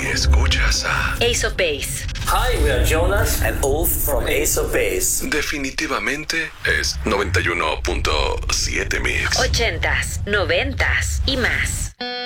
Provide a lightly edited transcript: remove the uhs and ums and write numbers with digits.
escuchas a Ace of Base. Hi, we are Jonas and Ulf from Ace of Base. Definitivamente es 91.7 Mix. 80s, 90s y más.